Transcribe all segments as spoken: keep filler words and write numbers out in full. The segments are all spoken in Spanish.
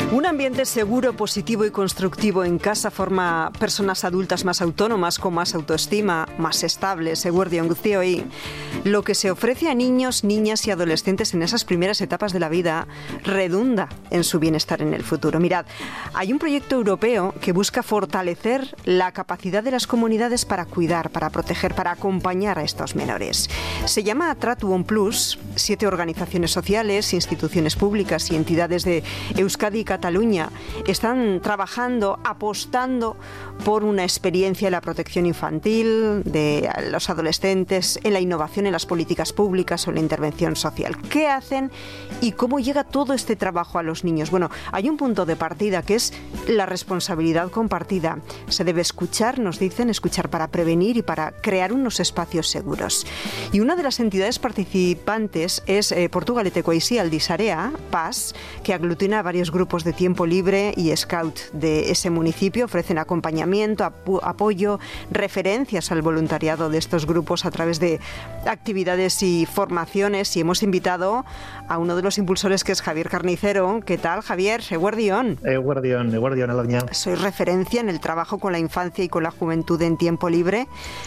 Un ambiente seguro, positivo y constructivo en casa forma personas adultas más autónomas, con más autoestima, más estables. Eguerdion guztioi. Lo que se ofrece a niños, niñas y adolescentes en esas primeras etapas de la vida redunda en su bienestar en el futuro. Mirad, hay un proyecto europeo que busca fortalecer la capacidad de las comunidades para cuidar, para proteger, para acompañar a estos menores. Se llama Tratuon Plus. Siete organizaciones sociales, instituciones públicas y entidades de Euskadi y Cataluña están trabajando, apostando por una experiencia en la protección infantil de los adolescentes, en la innovación en las políticas públicas o en la intervención social. ¿Qué hacen y cómo llega todo este trabajo a los niños? Bueno, hay un punto de partida que es la responsabilidad compartida. Se debe escuchar, nos dicen, escuchar para prevenir y para crear unos espacios seguros. Y una de las entidades participantes es eh, Portugalete Coixí Aldisarea, P A S, que aglutina a varios grupos de tiempo libre y scout de ese municipio. Ofrecen acompañamiento, ap- apoyo, referencias al voluntariado de estos grupos a través de actividades y formaciones. Y hemos invitado a uno de los impulsores, que es Javier Carnicero. ¿Qué tal, Javier? Eguerdion. Eguerdion, Eguerdion, Aloña. Sois referencia en el trabajo con la infancia y con la juventud en tiempo libre.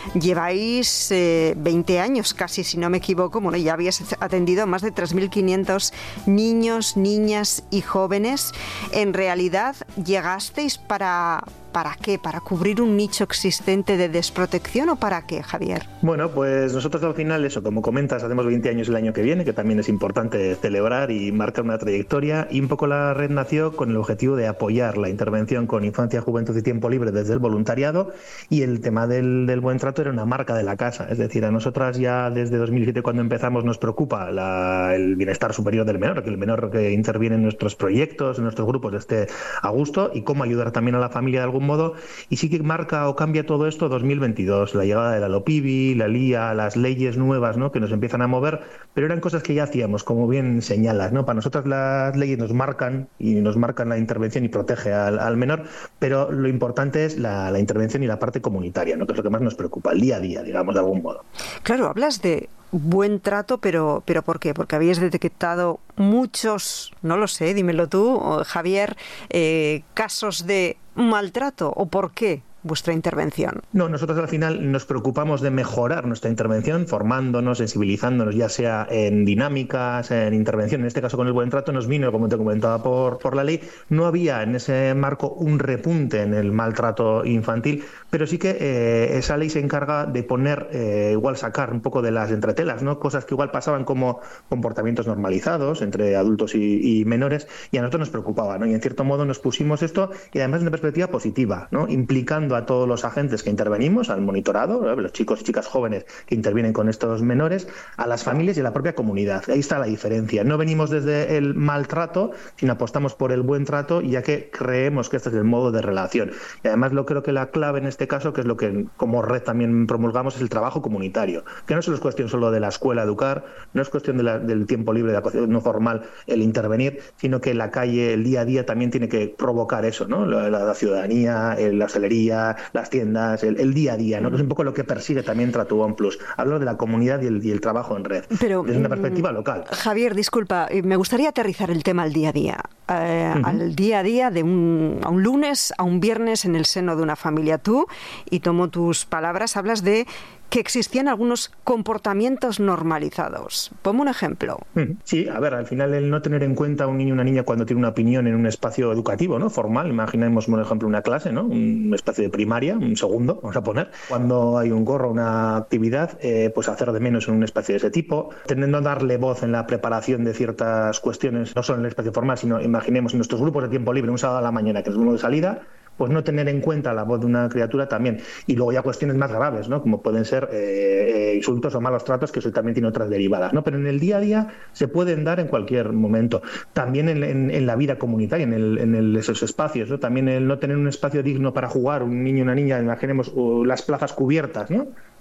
Lleváis eh, veinte años casi, si no me equivoco. Bueno, ya habéis atendido a más de tres mil quinientos niños, niñas y jóvenes. En realidad, ¿llegasteis para... ¿Para qué? ¿Para cubrir un nicho existente de desprotección o para qué, Javier? Bueno, pues nosotros al final, eso, como comentas, hacemos veinte años el año que viene, que también es importante celebrar y marcar una trayectoria, y un poco la red nació con el objetivo de apoyar la intervención con infancia, juventud y tiempo libre desde el voluntariado, y el tema del, del buen trato era una marca de la casa. Es decir, a nosotras ya desde dos mil siete, cuando empezamos, nos preocupa la, el bienestar superior del menor, que el menor que interviene en nuestros proyectos, en nuestros grupos, esté a gusto, y cómo ayudar también a la familia de algún modo. Y sí que marca o cambia todo esto dos mil veintidós, la llegada de la LOPIBI, la L I A, las leyes nuevas, ¿no?, que nos empiezan a mover, pero eran cosas que ya hacíamos, como bien señalas, ¿no? Para nosotros las leyes nos marcan y nos marcan la intervención y protege al, al menor, pero lo importante es la, la intervención y la parte comunitaria, ¿no?, que es lo que más nos preocupa, el día a día, digamos, de algún modo. Claro, hablas de buen trato, pero, pero ¿por qué? Porque habéis detectado muchos, no lo sé, dímelo tú, Javier, eh, casos de maltrato, ¿o por qué vuestra intervención? No, nosotros al final nos preocupamos de mejorar nuestra intervención, formándonos, sensibilizándonos, ya sea en dinámicas, en intervención. En este caso, con el buen trato nos vino, como te comentaba, por, por la ley. No había en ese marco un repunte en el maltrato infantil, pero sí que eh, esa ley se encarga de poner, eh, igual sacar un poco de las entretelas, ¿no?, cosas que igual pasaban como comportamientos normalizados entre adultos y, y menores, y a nosotros nos preocupaba, ¿no? Y en cierto modo nos pusimos esto, y además de una perspectiva positiva, ¿no?, implicando a todos los agentes que intervenimos, al monitorado, ¿no?, los chicos y chicas jóvenes que intervienen con estos menores, a las familias y a la propia comunidad. Ahí está la diferencia. No venimos desde el maltrato, sino apostamos por el buen trato, ya que creemos que este es el modo de relación. Y además lo creo que la clave en este caso, que es lo que como red también promulgamos, es el trabajo comunitario, que no solo es cuestión solo de la escuela educar, no es cuestión de la, del tiempo libre, de la no formal, el intervenir, sino que la calle, el día a día también tiene que provocar eso, ¿no?, la, la ciudadanía, la hostelería, las tiendas, el, el día a día, ¿no?, que es un poco lo que persigue también Tratuon Plus. Hablo de la comunidad y el, y el trabajo en red, pero, desde una perspectiva local. Javier, disculpa, me gustaría aterrizar el tema al día a día, eh, uh-huh. al día a día de un, a un lunes, a un viernes en el seno de una familia. Tú, y tomo tus palabras, hablas de que existían algunos comportamientos normalizados. Ponme un ejemplo. Sí, a ver, al final el no tener en cuenta a un niño o una niña cuando tiene una opinión en un espacio educativo, ¿no?, formal, imaginemos, por ejemplo, una clase, ¿no?, un espacio de primaria, un segundo, vamos a poner, cuando hay un gorro, una actividad, eh, pues hacer de menos en un espacio de ese tipo, teniendo a darle voz en la preparación de ciertas cuestiones, no solo en el espacio formal, sino imaginemos en nuestros grupos de tiempo libre, un sábado a la mañana, que es uno de salida, pues no tener en cuenta la voz de una criatura también. Y luego ya cuestiones más graves, ¿no?, como pueden ser eh, insultos o malos tratos, que eso también tiene otras derivadas, ¿no? Pero en el día a día se pueden dar en cualquier momento. También en, en, en la vida comunitaria, en, el, en el, esos espacios, ¿no? También el no tener un espacio digno para jugar, un niño y una niña, imaginemos uh, las plazas cubiertas, ¿no?,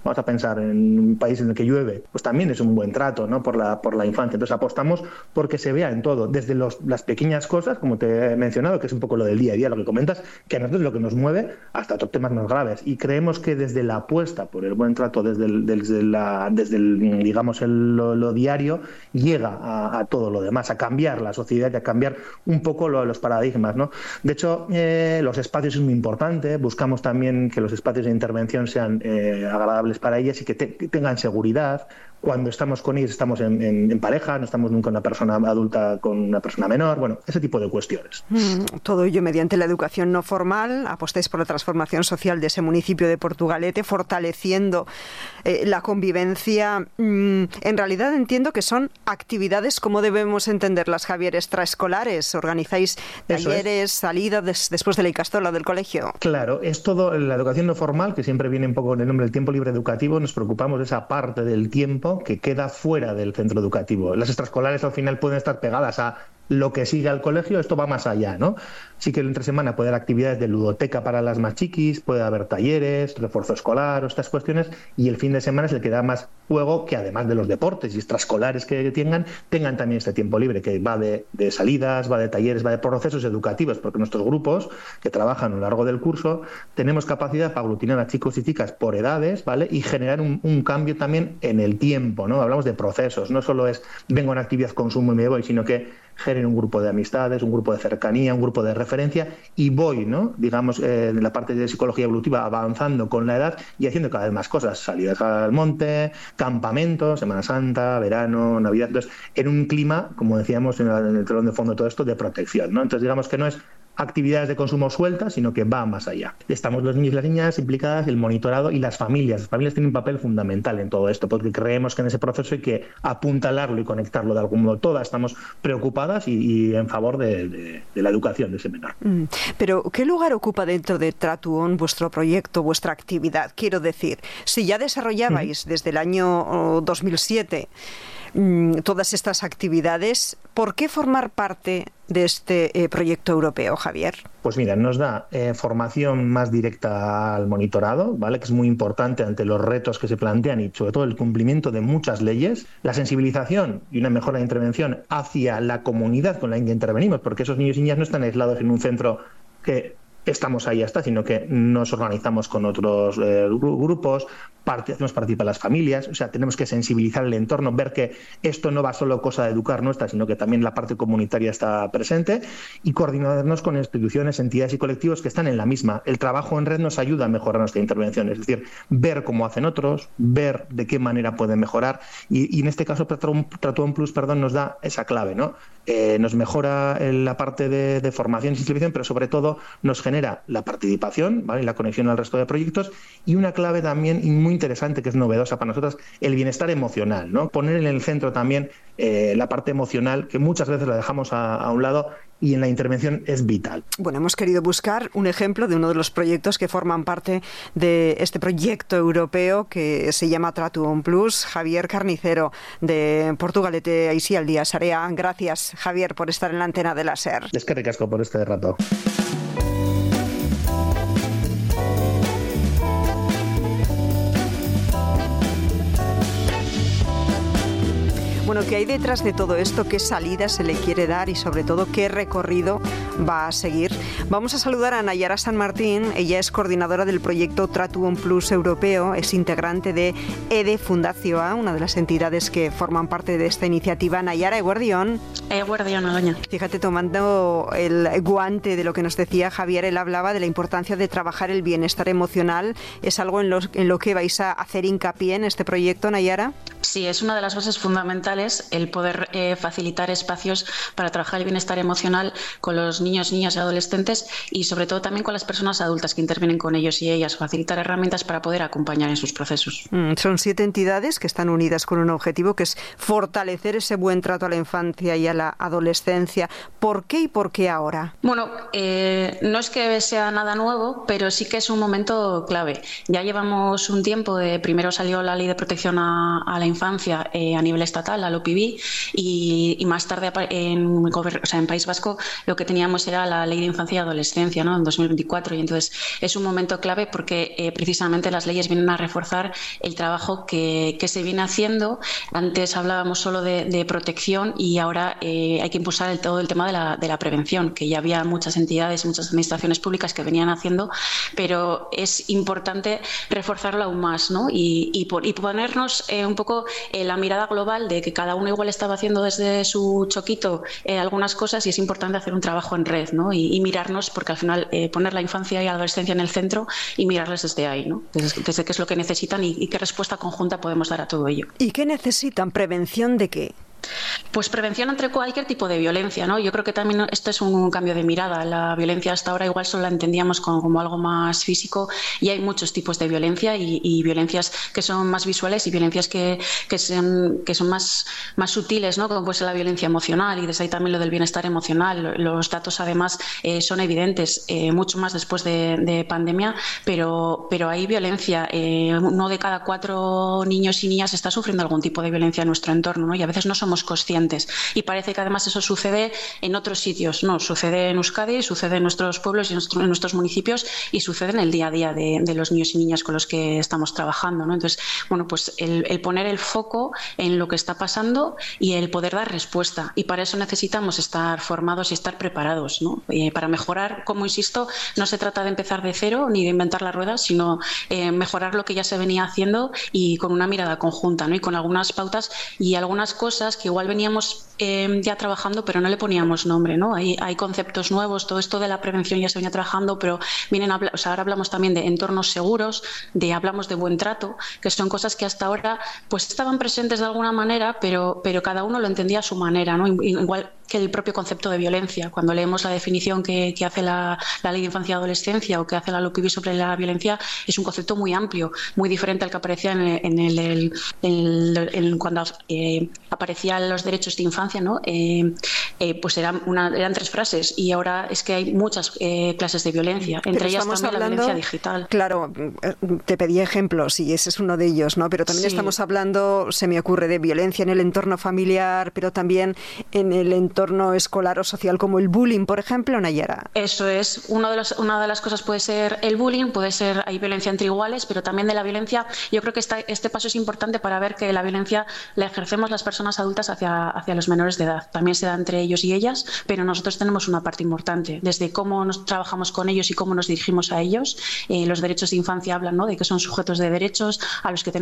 vamos a pensar en un país en el que llueve, pues también es un buen trato, ¿no? por, la, por la infancia. Entonces apostamos porque se vea en todo, desde los, las pequeñas cosas, como te he mencionado, que es un poco lo del día a día, lo que comentas, que a nosotros es lo que nos mueve, hasta otros temas más graves. Y creemos que desde la apuesta por el buen trato, desde el, desde la, desde el digamos, el, lo, lo diario, llega a, a todo lo demás, a cambiar la sociedad y a cambiar un poco lo, los paradigmas, ¿no? De hecho, eh, los espacios es muy importante, buscamos también que los espacios de intervención sean eh, agradables para ellas y que, te, que tengan seguridad. Cuando estamos con ellos estamos en, en, en pareja, no estamos nunca una persona adulta con una persona menor, bueno, ese tipo de cuestiones. Mm, todo ello mediante la educación no formal. Apostáis por la transformación social de ese municipio de Portugalete, fortaleciendo eh, la convivencia. Mm, en realidad entiendo que son actividades, como debemos entenderlas, Javier, extraescolares. Organizáis talleres, es. salidas des, después de la Icastola del colegio. Claro, es todo la educación no formal, que siempre viene un poco en el nombre del tiempo libre educativo. Nos preocupamos de esa parte del tiempo que queda fuera del centro educativo. Las extraescolares al final pueden estar pegadas a lo que sigue al colegio, esto va más allá, ¿no? Sí que entre semana puede haber actividades de ludoteca para las más chiquis, puede haber talleres, refuerzo escolar o estas cuestiones, y el fin de semana es el que da más juego, que además de los deportes y extraescolares que tengan, tengan también este tiempo libre, que va de, de salidas, va de talleres, va de procesos educativos, porque nuestros grupos que trabajan a lo largo del curso tenemos capacidad para aglutinar a chicos y chicas por edades, ¿vale? Y generar un, un cambio también en el tiempo, ¿no? Hablamos de procesos, no solo es vengo a una actividad, consumo y me voy, sino que generen un grupo de amistades, un grupo de cercanía, un grupo de referencia, y voy, ¿no? digamos, eh, en la parte de psicología evolutiva avanzando con la edad y haciendo cada vez más cosas, salidas al monte, campamentos, Semana Santa, verano, Navidad, entonces en un clima, como decíamos en el, en el telón de fondo de todo esto, de protección, ¿no? Entonces digamos que no es actividades de consumo sueltas, sino que va más allá. Estamos los niños y las niñas implicadas, el monitorado y las familias. Las familias tienen un papel fundamental en todo esto, porque creemos que en ese proceso hay que apuntalarlo y conectarlo de algún modo. Todas estamos preocupadas y, y en favor de, de, de la educación de ese menor. Mm, pero, ¿qué lugar ocupa dentro de Tratuón vuestro proyecto, vuestra actividad? Quiero decir, si ya desarrollabais mm. desde el año oh, dos mil siete todas estas actividades, ¿por qué formar parte de este eh, proyecto europeo, Javier? Pues mira, nos da eh, formación más directa al monitorado, ¿vale? Que es muy importante ante los retos que se plantean y sobre todo el cumplimiento de muchas leyes, la sensibilización y una mejora de intervención hacia la comunidad con la que intervenimos, porque esos niños y niñas no están aislados en un centro que estamos ahí hasta, sino que nos organizamos con otros eh, grupos, parte, hacemos participar a las familias, o sea, tenemos que sensibilizar el entorno, ver que esto no va solo cosa de educar nuestra, sino que también la parte comunitaria está presente, y coordinarnos con instituciones, entidades y colectivos que están en la misma. El trabajo en red nos ayuda a mejorar nuestra intervención, es decir, ver cómo hacen otros, ver de qué manera pueden mejorar, y, y en este caso Tratuón Plus, perdón, nos da esa clave, ¿no? Eh, nos mejora la parte de, de formación y sensibilización, pero sobre todo nos genera la participación, ¿vale? Y la conexión al resto de proyectos, y una clave también muy interesante que es novedosa para nosotros, el bienestar emocional, ¿no? Poner en el centro también eh, la parte emocional, que muchas veces la dejamos a, a un lado, y en la intervención es vital. Bueno, hemos querido buscar un ejemplo de uno de los proyectos que forman parte de este proyecto europeo que se llama Tratuón Plus. Javier Carnicero, de Portugalete Aisialdia Sarea. Gracias, Javier, por estar en la antena de la SER. Es que ricasco por este rato. Bueno, ¿qué hay detrás de todo esto? ¿Qué salida se le quiere dar y sobre todo qué recorrido va a seguir? Vamos a saludar a Nayara San Martín. Ella es coordinadora del proyecto Tratuón Plus europeo, es integrante de E D E Fundazioa, una de las entidades que forman parte de esta iniciativa. Nayara, eguerdión. Eguerdión, Aloña. Fíjate, tomando el guante de lo que nos decía Javier, él hablaba de la importancia de trabajar el bienestar emocional. ¿Es algo en lo, en lo que vais a hacer hincapié en este proyecto, Nayara? Sí, es una de las bases fundamentales el poder eh, facilitar espacios para trabajar el bienestar emocional con los niños, niñas y adolescentes, y sobre todo también con las personas adultas que intervienen con ellos y ellas, facilitar herramientas para poder acompañar en sus procesos. Mm, son siete entidades que están unidas con un objetivo que es fortalecer ese buen trato a la infancia y a la adolescencia. ¿Por qué y por qué ahora? Bueno, eh, no es que sea nada nuevo, pero sí que es un momento clave. Ya llevamos un tiempo, de, primero salió la Ley de Protección a, a la Infancia eh, a nivel estatal, la L O P I B I, y, y más tarde en, o sea, en País Vasco lo que teníamos teníamos era la Ley de Infancia y Adolescencia, ¿no?, en dos mil veinticuatro, y entonces es un momento clave porque eh, precisamente las leyes vienen a reforzar el trabajo que, que se viene haciendo. Antes hablábamos solo de, de protección y ahora eh, hay que impulsar el, todo el tema de la, de la prevención, que ya había muchas entidades, muchas administraciones públicas que venían haciendo, pero es importante reforzarlo aún más, ¿no? Y, y, por, y ponernos eh, un poco eh, la mirada global de que cada uno igual estaba haciendo desde su choquito eh, algunas cosas, y es importante hacer un trabajo en red, ¿no? Y, y mirarnos, porque al final eh, poner la infancia y la adolescencia en el centro y mirarles desde ahí, ¿no? Desde, desde qué es lo que necesitan y, y qué respuesta conjunta podemos dar a todo ello. ¿Y qué necesitan? ¿Prevención de qué? Pues prevención ante cualquier tipo de violencia, ¿no? Yo creo que también esto es un cambio de mirada. La violencia hasta ahora igual solo la entendíamos como, como algo más físico, y hay muchos tipos de violencia y, y violencias que son más visuales y violencias que, que, son, que son más, más sutiles, ¿no? Como puede ser la violencia emocional, y desde ahí también lo del bienestar emocional. Los datos además eh, son evidentes, eh, mucho más después de, de pandemia, pero, pero hay violencia. Eh, uno de cada cuatro niños y niñas está sufriendo algún tipo de violencia en nuestro entorno, ¿no? Y a veces no somos conscientes, y parece que además eso sucede en otros sitios. No, sucede en Euskadi, sucede en nuestros pueblos y en nuestros municipios, y sucede en el día a día de, de los niños y niñas con los que estamos trabajando, ¿no? Entonces, bueno, pues el, el poner el foco en lo que está pasando y el poder dar respuesta, y para eso necesitamos estar formados y estar preparados, ¿no? Eh, para mejorar, como insisto, no se trata de empezar de cero ni de inventar la rueda, sino eh, mejorar lo que ya se venía haciendo, y con una mirada conjunta, ¿no? Y con algunas pautas y algunas cosas que igual veníamos eh, ya trabajando, pero no le poníamos nombre, ¿no? Hay, hay conceptos nuevos, todo esto de la prevención ya se venía trabajando, pero vienen a, o sea, ahora hablamos también de entornos seguros, de hablamos de buen trato, que son cosas que hasta ahora pues estaban presentes de alguna manera, pero, pero cada uno lo entendía a su manera, ¿no? Igual que el propio concepto de violencia. Cuando leemos la definición que, que hace la, la Ley de Infancia y Adolescencia, o que hace la LUPIVI sobre la violencia, es un concepto muy amplio, muy diferente al que aparecía en el, en el, el, el, el cuando eh, aparecían los derechos de infancia, ¿no? Eh, eh, pues eran, una, eran tres frases, y ahora es que hay muchas eh, clases de violencia, entre ellas también hablando, la violencia digital. Claro, te pedí ejemplos y ese es uno de ellos, ¿no? Pero también sí. Estamos hablando, se me ocurre, de violencia en el entorno familiar, pero también en el entorno escolar o social, como el bullying, por ejemplo, Nayara. Eso es, uno de los, una de las cosas puede ser el bullying, puede ser, hay violencia entre iguales, pero también de la violencia. Yo creo que esta, este paso es importante para ver que la violencia la ejercemos las personas adultas hacia, hacia los menores de edad. También se da entre ellos y ellas, pero nosotros tenemos una parte importante, desde cómo nos trabajamos con ellos y cómo nos dirigimos a ellos. Eh, los derechos de infancia hablan, ¿no?, de que son sujetos de derechos a los que tenemos